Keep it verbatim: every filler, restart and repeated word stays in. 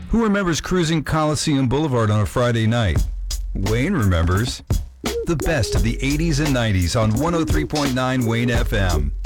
Who remembers cruising Coliseum Boulevard on a Friday night? Wayne remembers. The best of the eighties and nineties on one oh three point nine Wayne F M.